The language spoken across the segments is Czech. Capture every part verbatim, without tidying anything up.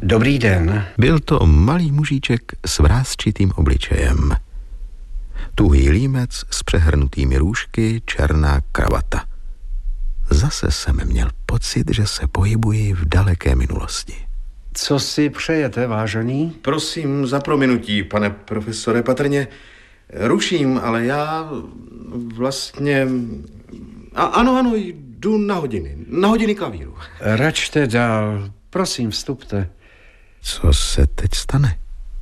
Dobrý den. Byl to malý mužíček s vrásčitým obličejem. Tuhý límec s přehrnutými růžky, černá kravata. Zase jsem měl pocit, že se pohybuji v daleké minulosti. Co si přejete, vážený? Prosím za prominutí, pane profesore, patrně ruším, ale já vlastně... A, ano, ano, jdu na hodiny. Na hodiny klavíru. Račte dál. Prosím, vstupte. Co se teď stane?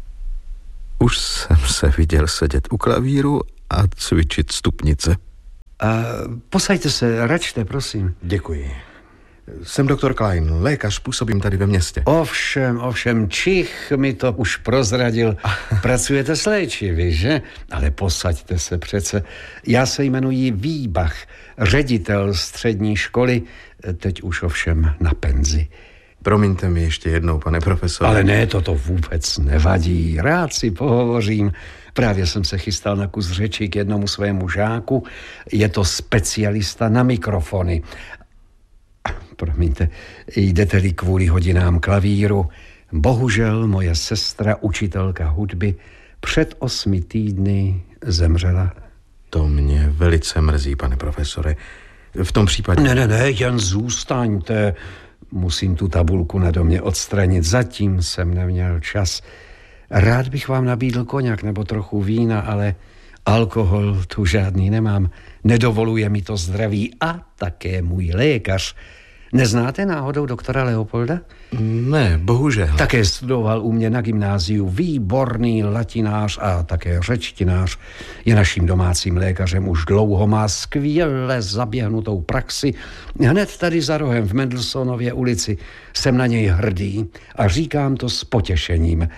Už jsem se viděl sedět u klavíru a cvičit stupnice. A posaďte se, račte, prosím. Děkuji. Jsem doktor Klein, lékař, působím tady ve městě. Ovšem, ovšem, Čich mi to už prozradil. Pracujete s léčivy, že? Ale posaďte se přece. Já se jmenuji Výbach, ředitel střední školy, teď už ovšem na penzi. Promiňte mi ještě jednou, pane profesore. Ale ne, toto vůbec nevadí. Rád si pohovořím. Právě jsem se chystal na kus řeči k jednomu svému žáku. Je to specialista na mikrofony. Promiňte, jdete-li kvůli hodinám klavíru. Bohužel moje sestra, učitelka hudby, před osmi týdny zemřela. To mě velice mrzí, pane profesore. V tom případě... Ne, ne, ne, jen zůstaňte. Musím tu tabulku na domě odstranit. Zatím jsem neměl čas. Rád bych vám nabídl koněk nebo trochu vína, ale alkohol tu žádný nemám. Nedovoluje mi to zdraví a také můj lékař. Neznáte náhodou doktora Leopolda? Ne, bohužel. Také studoval u mě na gymnáziu, výborný latinář a také řečtinář. Je naším domácím lékařem už dlouho, má skvěle zaběhnutou praxi. Hned tady za rohem v Mendelssohnově ulici. Jsem na něj hrdý a říkám to s potěšením.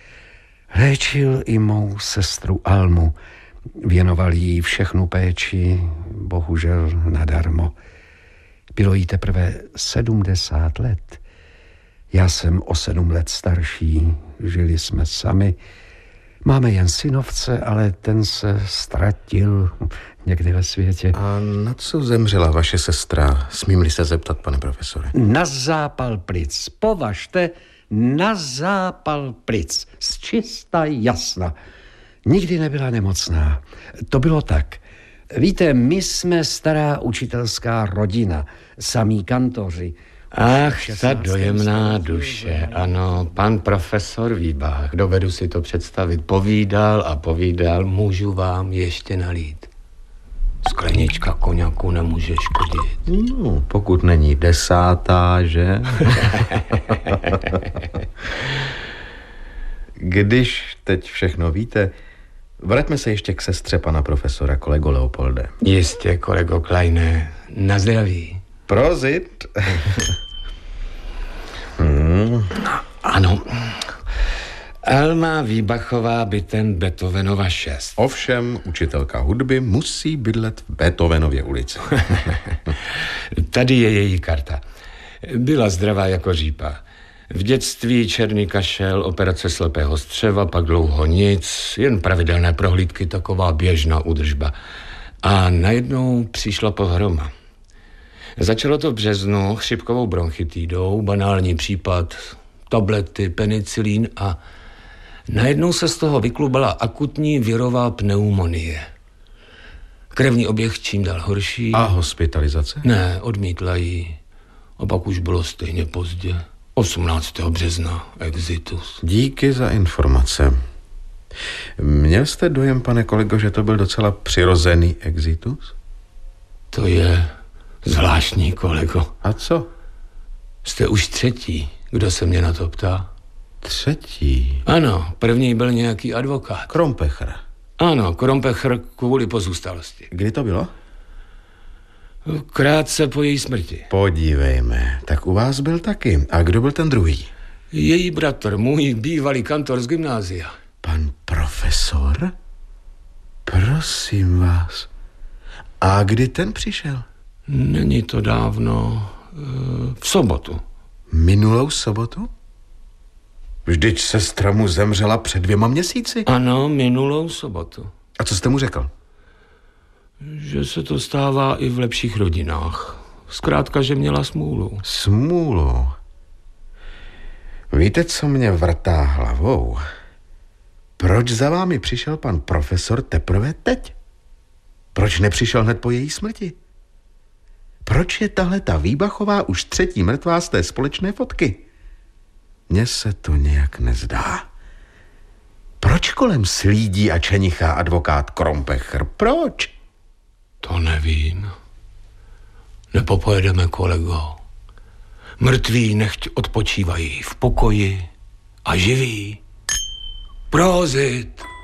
Léčil i mou sestru Almu. Věnoval jí všechnu péči, bohužel nadarmo. Bylo jí teprve sedmdesát let. Já jsem o sedm let starší, žili jsme sami. Máme jen synovce, ale ten se ztratil někde ve světě. A na co zemřela vaše sestra, smím-li se zeptat, pane profesore? Na zápal plic. Považte, na zápal plic. Z čista jasna. Nikdy nebyla nemocná. To bylo tak. Víte, my jsme stará učitelská rodina, samí kantoři. Ach, ta dojemná duše, ano, pan profesor Výbach, dovedu si to představit, povídal a povídal, můžu vám ještě nalít. Sklenička koňaku nemůže škodit. No, pokud není desátá, že? Když teď všechno víte, vraťme se ještě k sestře pana profesora, kolego Leopolde. Jistě, kolego Kleine, na zdraví. Prozit. hmm. Ano. Alma Výbachová by ten Beethovenova šest. Ovšem, učitelka hudby musí bydlet v Beethovenově ulici. Tady je její karta. Byla zdravá jako řípa. V dětství černý kašel, operace slepého střeva, pak dlouho nic, jen pravidelné prohlídky, taková běžná údržba. A najednou přišla pohroma. Začalo to v březnu chřipkovou bronchitidou, banální případ, tablety, penicilín a najednou se z toho vyklubala akutní virová pneumonie. Krevní oběh čím dál horší. A hospitalizace? Ne, odmítla ji. A pak už bylo stejně pozdě. osmnáctého března, exitus. Díky za informace. Měl jste dojem, pane kolego, že to byl docela přirozený exitus? To je zvláštní, kolego. A co? Jste už třetí, kdo se mě na to ptá. Třetí? Ano, první byl nějaký advokát. Krompecher. Ano, Krompecher kvůli pozůstalosti. Kdy to bylo? Krátce po její smrti. Podívejme, tak u vás byl taky. A kdo byl ten druhý? Její bratr, můj bývalý kantor z gymnázia. Pan profesor? Prosím vás. A kdy ten přišel? Není to dávno. V sobotu. Minulou sobotu? Vždyť sestra mu zemřela před dvěma měsíci. Ano, minulou sobotu. A co jste mu řekl? Že se to stává i v lepších rodinách. Zkrátka, že měla smůlu. Smůlu? Víte, co mě vrtá hlavou? Proč za vámi přišel pan profesor teprve teď? Proč nepřišel hned po její smrti? Proč je tahle ta Výbachová už třetí mrtvá z té společné fotky? Mně se to nějak nezdá. Proč kolem slídí a čenichá advokát Krompecher? Proč? To nevím. Nepopojedeme, kolego. Mrtví nechť odpočívají v pokoji a živí. Prozit!